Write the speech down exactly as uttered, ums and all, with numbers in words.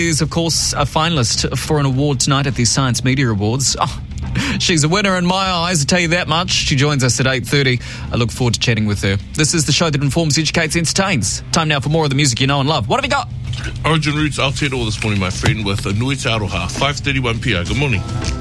is, of course, a finalist for an award tonight at the Science Media Awards. Oh, she's a winner in my eyes, I'll tell you that much. She joins us at eight thirty. I look forward to chatting with her. This is the show that informs, educates, entertains. Time now for more of the music you know and love. What have you got? Origin Roots Aotearoa this morning, my friend, with a Nui Te Aroha, five thirty-one p m. Good morning.